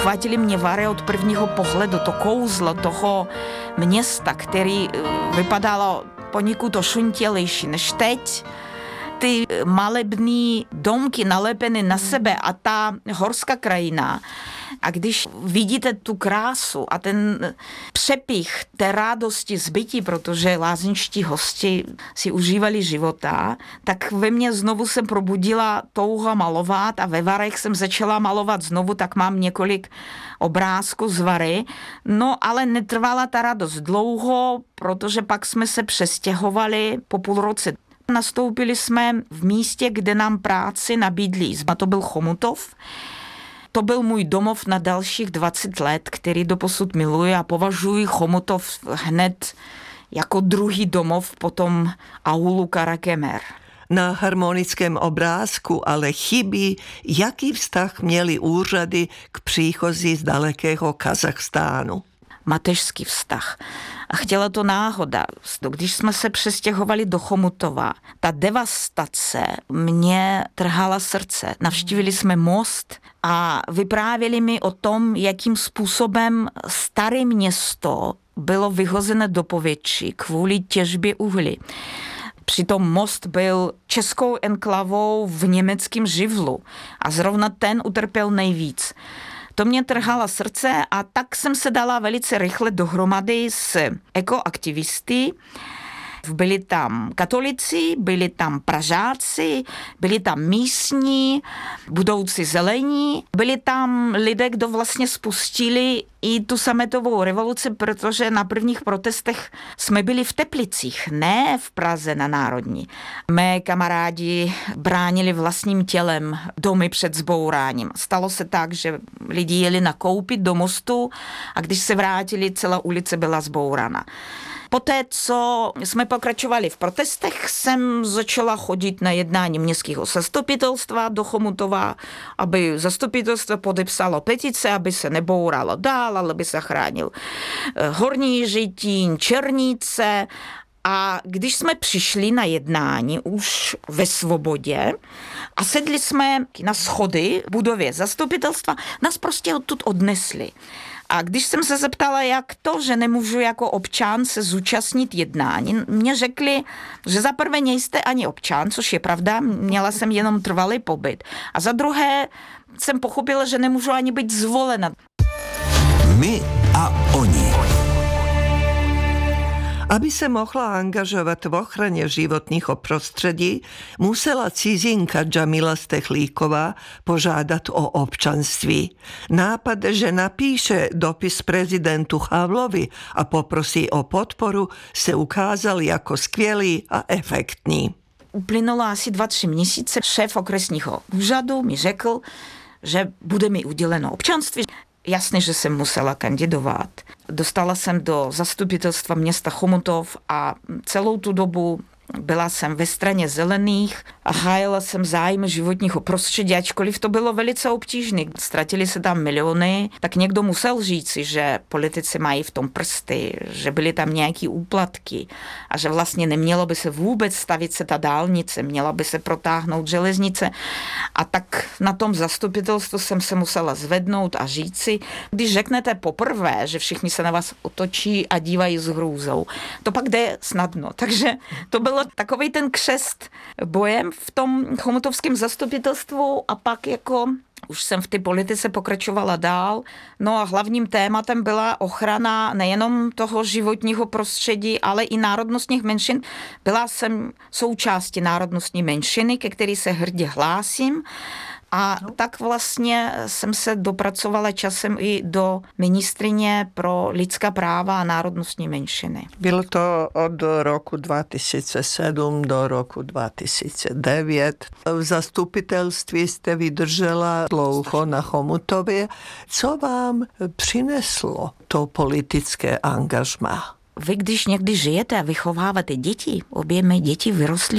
uchvátili mě Vary od prvního pohledu, to kouzlo toho města, který vypadalo poněkud ošuntělejší než teď. Ty malebný domky nalepeny na sebe a ta horská krajina. A když vidíte tu krásu a ten přepich té radosti z bytí, protože lázeňští hosti si užívali života, tak ve mně znovu se probudila touha malovat a ve Varech jsem začala malovat znovu, tak mám několik obrázků z Vary. No ale netrvala ta radost dlouho, protože pak jsme se přestěhovali po půl roce. Nastoupili jsme v místě, kde nám práci nabídli. A to byl Chomutov. To byl můj domov na dalších 20 let, který doposud miluji a považuji Chomutov hned jako druhý domov po tom aulu Karakemer. Na harmonickém obrázku ale chybí, jaký vztah měli úřady k příchozí z dalekého Kazachstánu. Mateřský vztah. A chtěla to náhoda. Když jsme se přestěhovali do Chomutova, ta devastace mě trhala srdce. Navštívili jsme most a vyprávěli mi o tom, jakým způsobem staré město bylo vyhozené do povětří kvůli těžbě uhlí. Přitom most byl českou enklavou v německém živlu a zrovna ten utrpěl nejvíc. To mě trhalo srdce a tak jsem se dala velice rychle dohromady s ekoaktivisty. Byli tam katolici, byli tam Pražáci, byli tam místní, budoucí zelení, byli tam lidé, kdo vlastně spustili i tu sametovou revoluci, protože na prvních protestech jsme byli v Teplicích, ne v Praze na Národní. Mé kamarádi bránili vlastním tělem domy před zbouráním. Stalo se tak, že lidi jeli nakoupit do mostu a když se vrátili, celá ulice byla zbourána. Poté, co jsme pokračovali v protestech, jsem začala chodit na jednání městského zastupitelstva do Chomutova, aby zastupitelstvo podepsalo petice, aby se nebouralo dál, ale aby se chránil Horní Jiřitín, Černice. A když jsme přišli na jednání už ve Svobodě a sedli jsme na schody v budově zastupitelstva, nás prostě odtud odnesli. A když jsem se zeptala, jak to, že nemůžu jako občan se zúčastnit jednání, mě řekli, že za prvé nejste ani občan, což je pravda, měla jsem jenom trvalý pobyt. A za druhé jsem pochopila, že nemůžu ani být zvolena. My a oni. Aby se mohla angažovat v ochraně životního prostředí, musela cizinka Džamila Stechlíková požádat o občanství. Nápad, že napíše dopis prezidentu Havlovi a poprosí o podporu, se ukázal jako skvělý a efektní. Uplynulo asi 2-3 měsíce. Šéf okresního úřadu mi řekl, že bude mi uděleno občanství. Jasně, že jsem musela kandidovat. Dostala jsem do zastupitelstva města Chomutov a celou tu dobu byla jsem ve straně zelených a hájila jsem zájmy životního prostředí, ačkoliv to bylo velice obtížné. Ztratili se tam miliony, tak někdo musel říci, že politici mají v tom prsty, že byly tam nějaké úplatky a že vlastně nemělo by se vůbec stavit se ta dálnice, měla by se protáhnout železnice. A tak na tom zastupitelstvu jsem se musela zvednout a říci, když řeknete poprvé, že všichni se na vás otočí a dívají s hrůzou, to pak jde snadno. Takže to bylo takový ten křest bojem v tom chomutovském zastupitelstvu a pak jako už jsem v té politice pokračovala dál. No a hlavním tématem byla ochrana nejenom toho životního prostředí, ale i národnostních menšin. Byla jsem součástí národnostní menšiny, ke který se hrdě hlásím. A tak vlastně jsem se dopracovala časem i do ministryně pro lidská práva a národnostní menšiny. Bylo to od roku 2007 do roku 2009. V zastupitelství jste vydržela dlouho na Chomutově. Co vám přineslo to politické angažmá? Vy, když někdy žijete a vychováváte děti, obě mé děti vyrostly